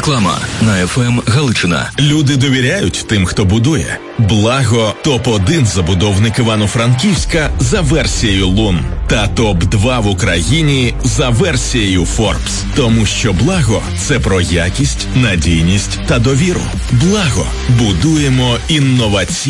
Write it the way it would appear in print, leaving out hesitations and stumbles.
Реклама на ФМ Галичина. Люди довіряють тим, хто будує. Благо топ-1 забудовник Івано-Франківська за версією Лун та топ-2 в Україні за версією Forbes. Тому що Благо – це про якість, надійність та довіру. Благо. Будуємо інноваційно.